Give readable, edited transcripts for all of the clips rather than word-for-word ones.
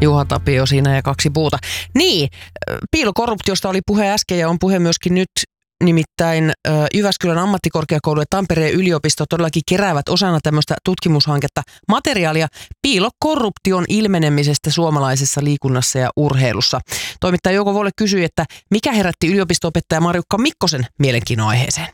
Juha Tapio siinä ja kaksi puuta. Niin, piilokorruptiosta oli puhe äsken ja on puhe myöskin nyt. Nimittäin Jyväskylän ammattikorkeakoulu ja Tampereen yliopisto todellakin keräävät osana tämmöistä tutkimushanketta materiaalia piilokorruption ilmenemisestä suomalaisessa liikunnassa ja urheilussa. Toimittaja Jouko Volle kysyi, että mikä herätti yliopisto-opettaja Marjukka Mikkosen mielenkiinnon aiheeseen?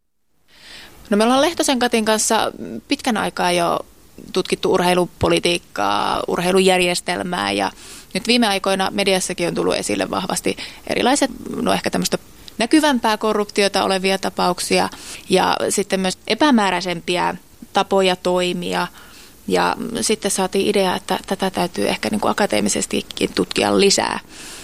No me ollaan Lehtosen Katin kanssa pitkän aikaa jo tutkittu urheilupolitiikkaa, urheilujärjestelmää ja nyt viime aikoina mediassakin on tullut esille vahvasti erilaiset, ehkä tämmöistä näkyvämpää korruptiota olevia tapauksia ja sitten myös epämääräisempiä tapoja toimia. Ja sitten saatiin idea, että tätä täytyy ehkä niin kuin akateemisestikin tutkia lisää.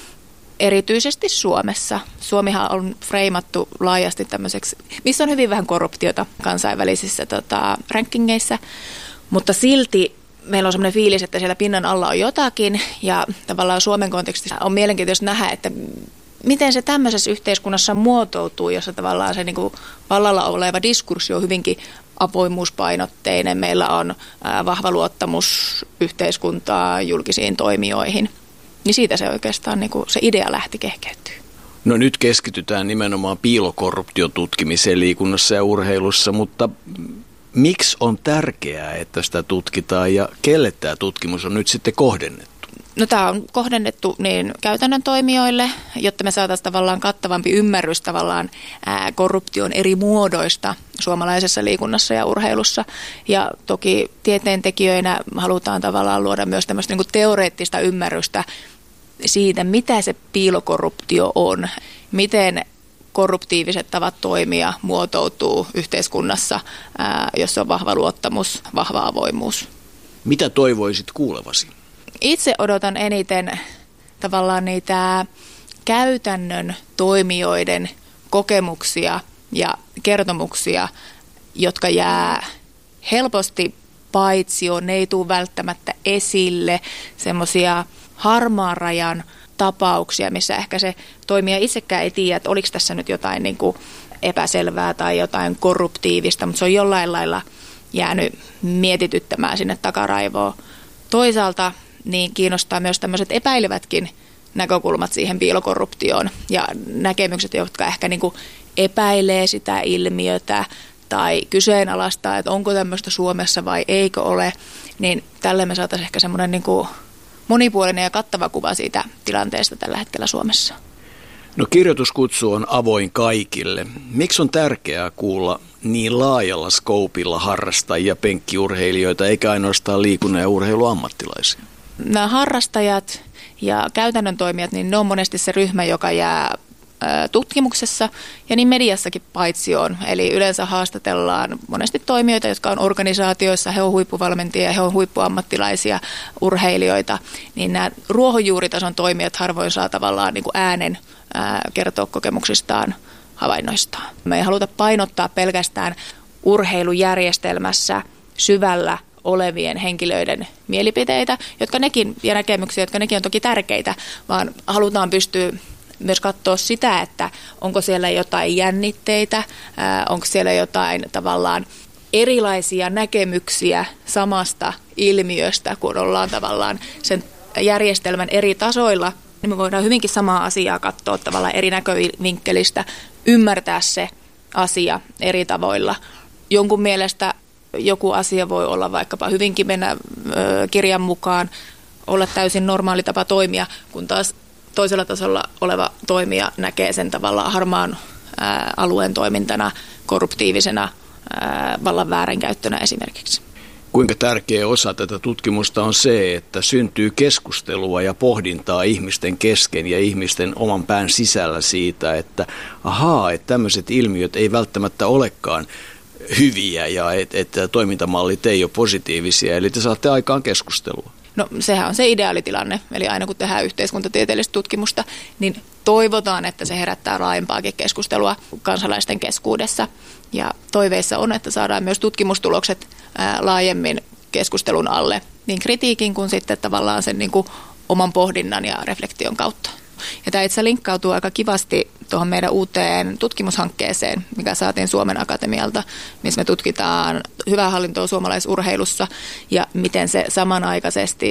Erityisesti Suomessa. Suomihan on freimattu laajasti tämmöiseksi, missä on hyvin vähän korruptiota kansainvälisissä rankingeissa, mutta silti meillä on semmoinen fiilis, että siellä pinnan alla on jotakin ja tavallaan Suomen kontekstissa on mielenkiintoista nähdä, että miten se tämmöisessä yhteiskunnassa muotoutuu, jossa tavallaan se niin kuin vallalla oleva diskurssi on hyvinkin avoimuuspainotteinen. Meillä on vahva luottamus yhteiskuntaa julkisiin toimijoihin. Niin siitä se oikeastaan niin kuin se idea lähti kehkeytyä. No nyt keskitytään nimenomaan piilokorruption tutkimiseen liikunnassa ja urheilussa, mutta miksi on tärkeää, että sitä tutkitaan ja kelle tämä tutkimus on nyt sitten kohdennettu? No tämä on kohdennettu niin käytännön toimijoille, jotta me saataisiin tavallaan kattavampi ymmärrys tavallaan korruption eri muodoista suomalaisessa liikunnassa ja urheilussa. Ja toki tieteentekijöinä halutaan tavallaan luoda myös tämmöistä niin kuin teoreettista ymmärrystä siitä, mitä se piilokorruptio on, miten korruptiiviset tavat toimia muotoutuu yhteiskunnassa, jossa on vahva luottamus, vahva avoimuus. Mitä toivoisit kuulevasi? Itse odotan eniten tavallaan niitä käytännön toimijoiden kokemuksia ja kertomuksia, jotka jää helposti paitsioon, ne ei tule välttämättä esille, semmoisia harmaan rajan tapauksia, missä ehkä se toimija itsekään ei tiedä, että oliko tässä nyt jotain niin kuin epäselvää tai jotain korruptiivista, mutta se on jollain lailla jäänyt mietityttämään sinne takaraivoon. Toisaalta niin kiinnostaa myös tämmöiset epäilevätkin näkökulmat siihen piilokorruptioon ja näkemykset, jotka ehkä niin kuin epäilee sitä ilmiötä tai kyseenalaistaa, että onko tämmöistä Suomessa vai eikö ole, niin tälle me saataisiin ehkä semmoinen niin kuin monipuolinen ja kattava kuva siitä tilanteesta tällä hetkellä Suomessa. No kirjoituskutsu on avoin kaikille. Miksi on tärkeää kuulla niin laajalla skoopilla harrastajia, penkkiurheilijoita, eikä ainoastaan liikunnan ja urheiluammattilaisia? Nämä harrastajat ja käytännön toimijat, niin ne on monesti se ryhmä, joka jää tutkimuksessa ja niin mediassakin paitsioon. Eli yleensä haastatellaan monesti toimijoita, jotka on organisaatioissa, he on huippuvalmentajia, he on huippuammattilaisia urheilijoita. Niin nämä ruohonjuuritason toimijat harvoin saa tavallaan niin kuin äänen kertoa kokemuksistaan, havainnoistaan. Me ei haluta painottaa pelkästään urheilujärjestelmässä syvällä olevien henkilöiden mielipiteitä, jotka nekin, ja näkemyksiä, jotka nekin on toki tärkeitä, vaan halutaan pystyä myös katsoa sitä, että onko siellä jotain jännitteitä, onko siellä jotain tavallaan erilaisia näkemyksiä samasta ilmiöstä, kun ollaan tavallaan sen järjestelmän eri tasoilla. Niin me voidaan hyvinkin samaa asiaa katsoa tavallaan eri näkövinkkelistä, ymmärtää se asia eri tavoilla. Jonkun mielestä joku asia voi olla vaikkapa hyvinkin mennä kirjan mukaan, olla täysin normaali tapa toimia, kun taas toisella tasolla oleva toimija näkee sen tavallaan harmaan alueen toimintana, korruptiivisena vallan väärinkäyttönä esimerkiksi. Kuinka tärkeä osa tätä tutkimusta on se, että syntyy keskustelua ja pohdintaa ihmisten kesken ja ihmisten oman pään sisällä siitä, että että tämmöiset ilmiöt ei välttämättä olekaan hyviä ja että toimintamallit ei ole positiivisia, eli te saatte aikaan keskustelua. No sehän on se ideaalitilanne, eli aina kun tehdään yhteiskuntatieteellistä tutkimusta, niin toivotaan, että se herättää laajempaakin keskustelua kansalaisten keskuudessa. Ja toiveissa on, että saadaan myös tutkimustulokset laajemmin keskustelun alle, niin kritiikin kuin sitten tavallaan sen niin kuin oman pohdinnan ja reflektion kautta. Ja tämä itse linkkautuu aika kivasti tuohon meidän uuteen tutkimushankkeeseen, mikä saatiin Suomen Akatemialta, missä me tutkitaan hyvää hallintoa suomalaisurheilussa ja miten se samanaikaisesti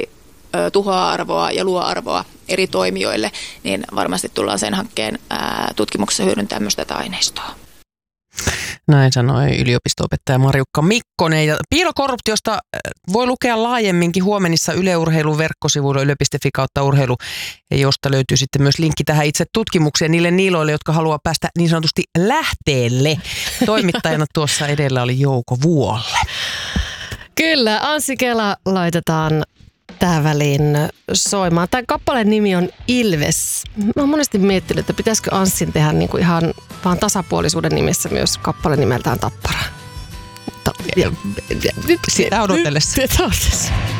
tuhoaa arvoa ja luo arvoa eri toimijoille, niin varmasti tullaan sen hankkeen tutkimuksessa hyödyntämään myös tätä aineistoa. Näin sanoi yliopisto-opettaja Marjukka Mikkonen. Ja piilokorruptiosta voi lukea laajemminkin huomenissa Yle Urheilun verkkosivuilla yle.fi/urheilu, josta löytyy sitten myös linkki tähän itse tutkimukseen niille niiloille, jotka haluaa päästä niin sanotusti lähteelle. Toimittajana tuossa edellä oli Jouko Vuolle. Kyllä, Anssi Kela laitetaan tähän väliin soimaan. Tämä kappaleen nimi on Ilves. Mä oon monesti miettinyt, että pitäisikö Anssin tehdä niin kuin ihan vaan tasapuolisuuden nimessä myös kappale nimeltään Tappara. Sitä odotellessa.